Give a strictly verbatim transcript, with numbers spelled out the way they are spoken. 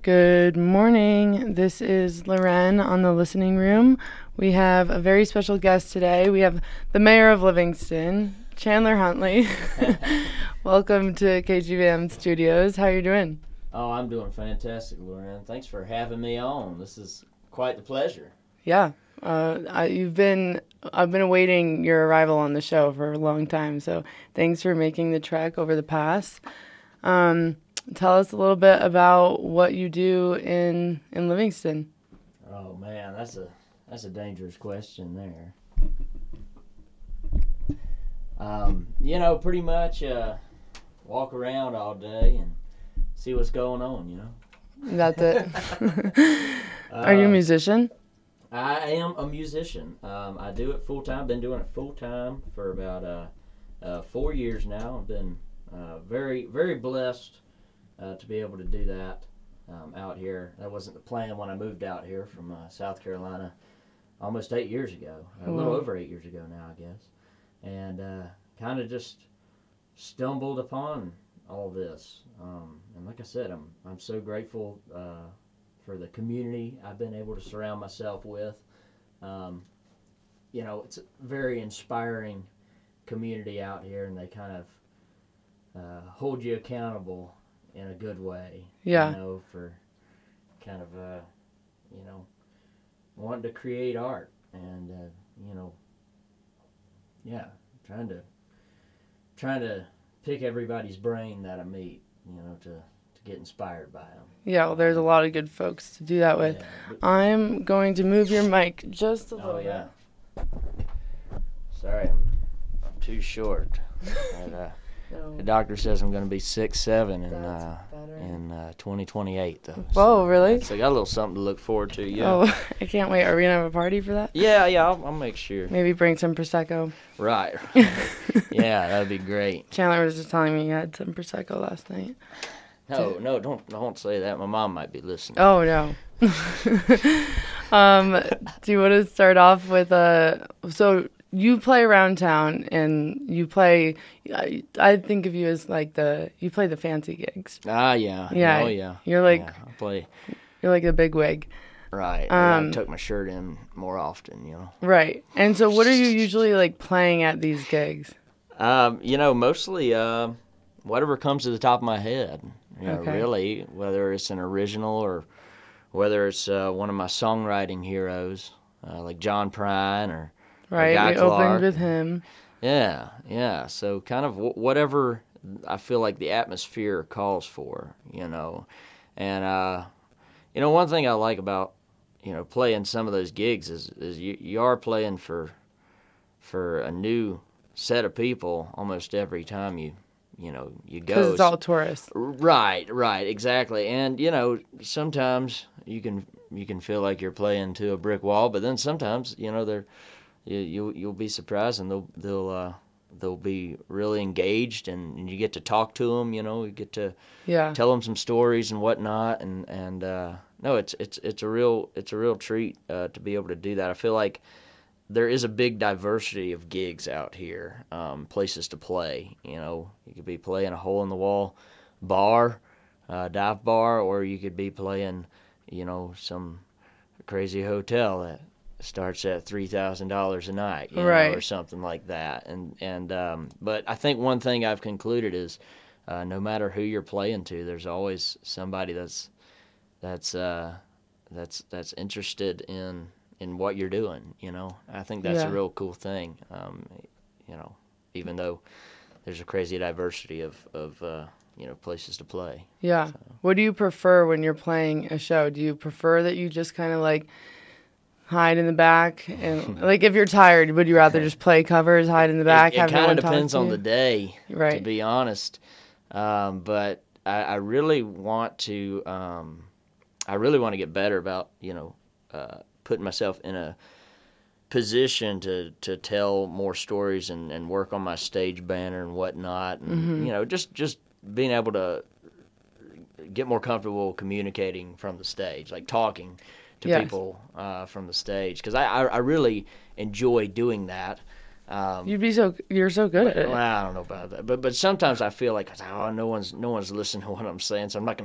Good morning. This is Loren on the Listening Room. We have a very special guest today. We have the mayor of Livingston, Chandler Huntley. Welcome to K G V M Studios. How are you doing? Oh, I'm doing fantastic, Loren. Thanks for having me on. This is quite the pleasure. Yeah. Uh, I, you've been, I've been awaiting your arrival on the show for a long time, so thanks for making the trek over the pass. Um, tell us a little bit about what you do in, in Livingston. Oh man, that's a that's a dangerous question there. Um, you know, pretty much uh, walk around all day and see what's going on. You know. That's it. Are you a musician? I am a musician. Um, I do it full time. Been doing it full time for about uh, uh, four years now. I've been uh, very, very blessed uh, to be able to do that um, out here. That wasn't the plan when I moved out here from uh, South Carolina almost eight years ago. A little Wow. over eight years ago now, I guess. And uh, kind of just stumbled upon all this. Um, and like I said, I'm I'm so grateful. Uh, for the community I've been able to surround myself with. Um, you know, it's a very inspiring community out here, and they kind of uh, hold you accountable in a good way. Yeah. You know, for kind of, uh, you know, wanting to create art and, uh, you know, yeah, trying to, trying to pick everybody's brain that I meet, you know, to, get inspired by them. Yeah, well, there's a lot of good folks to do that with. Yeah, but, I'm going to move your mic just a little oh, yeah. bit. Sorry, I'm, I'm too short. and, uh, No. The doctor says I'm going to be six seven in That's uh, better. in uh, twenty twenty-eight, though. Whoa, really? So I got a little something to look forward to, yeah. Oh, I can't wait. Are we going to have a party for that? Yeah, yeah, I'll, I'll make sure. Maybe bring some Prosecco. Right. Yeah, that'd be great. Chandler was just telling me he had some Prosecco last night. No, no, don't don't say that. My mom might be listening. Oh, no. um, do you want to start off with a... So you play around town, and you play... I, I think of you as like the... You play the fancy gigs. Ah, yeah. Yeah. Oh, yeah. You're like... Yeah, I play... You're like a big wig. Right. Um, I tuck my shirt in more often, you know. Right. And so what are you usually like playing at these gigs? Um, you know, mostly uh, whatever comes to the top of my head. You know, Okay. really, whether it's an original or whether it's uh, one of my songwriting heroes, uh, like John Prine or, or Right. Guy We Clark. opened with him. Yeah, yeah. So kind of w- whatever I feel like the atmosphere calls for, you know. And, uh, you know, one thing I like about, you know, playing some of those gigs is, is you, you are playing for for a new set of people almost every time you, you know, you go. Because it's all tourists. Right, right, exactly. And you know, sometimes you can you can feel like you're playing to a brick wall, but then sometimes you know they're you you'll, you'll be surprised and they'll they'll uh, they'll be really engaged and, and you get to talk to them. You know, you get to Yeah. tell them some stories and whatnot. And and uh, no, it's it's it's a real it's a real treat uh, to be able to do that. I feel like there is a big diversity of gigs out here, um, places to play. You know, you could be playing a hole-in-the-wall bar, uh, dive bar, or you could be playing, you know, some crazy hotel that starts at three thousand dollars a night, you Right. know, or something like that. And and um, but I think one thing I've concluded is, uh, no matter who you're playing to, there's always somebody that's that's uh, that's that's interested in. in what you're doing, you know. I think that's Yeah. a real cool thing, um, you know, even though there's a crazy diversity of, of uh, you know, places to play. Yeah. So. What do you prefer when you're playing a show? Do you prefer that you just kind of like hide in the back? And like if you're tired, would you rather just play covers, hide in the back, It, it have no kind one of talk depends to on you? the day, Right. to be honest. Um, but I, I really want to, um, I really want to get better about, you know, uh, putting myself in a position to, to tell more stories and, and work on my stage banner and whatnot. And, Mm-hmm. you know, just, just being able to get more comfortable communicating from the stage, like talking to Yes. people uh, from the stage. Because I, I, I really enjoy doing that. Um, You'd be so you're so good at it. well, I don't know about that, but but sometimes I feel like oh, no one's no one's listening to what I'm saying, so I'm not going